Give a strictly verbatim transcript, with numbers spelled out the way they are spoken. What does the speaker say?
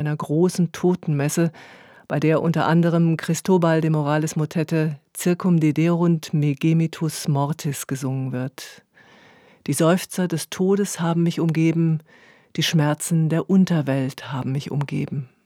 einer großen Totenmesse, bei der unter anderem Cristobal de Morales Motette Circumdederunt me gemitus mortis gesungen wird. Die Seufzer des Todes haben mich umgeben, die Schmerzen der Unterwelt haben mich umgeben.